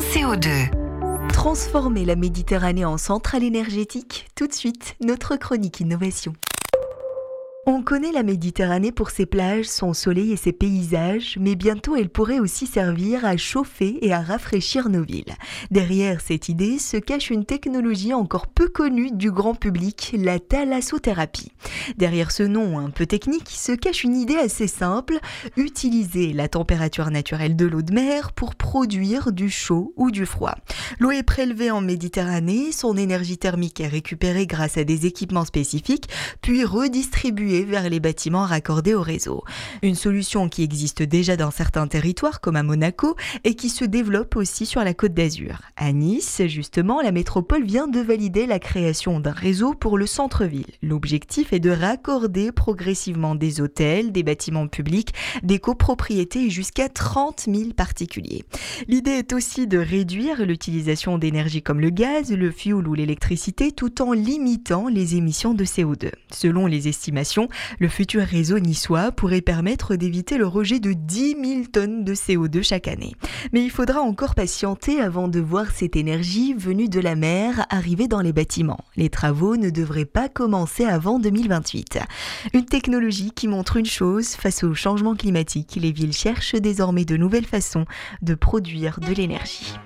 CO2. Transformer la Méditerranée en centrale énergétique, tout de suite, notre chronique innovation. On connaît la Méditerranée pour ses plages, son soleil et ses paysages, mais bientôt elle pourrait aussi servir à chauffer et à rafraîchir nos villes. Derrière cette idée se cache une technologie encore peu connue du grand public, la thalassothérapie. Derrière ce nom un peu technique se cache une idée assez simple, utiliser la température naturelle de l'eau de mer pour produire du chaud ou du froid. L'eau est prélevée en Méditerranée, son énergie thermique est récupérée grâce à des équipements spécifiques, puis redistribuée vers les bâtiments raccordés au réseau. Une solution qui existe déjà dans certains territoires comme à Monaco et qui se développe aussi sur la Côte d'Azur. À Nice, justement, la métropole vient de valider la création d'un réseau pour le centre-ville. L'objectif est de raccorder progressivement des hôtels, des bâtiments publics, des copropriétés et jusqu'à 30 000 particuliers. L'idée est aussi de réduire l'utilisation d'énergie comme le gaz, le fioul ou l'électricité tout en limitant les émissions de CO2. Selon les estimations, le futur réseau niçois pourrait permettre d'éviter le rejet de 10 000 tonnes de CO2 chaque année. Mais il faudra encore patienter avant de voir cette énergie venue de la mer arriver dans les bâtiments. Les travaux ne devraient pas commencer avant 2028. Une technologie qui montre une chose, face au changement climatique, les villes cherchent désormais de nouvelles façons de produire de l'énergie.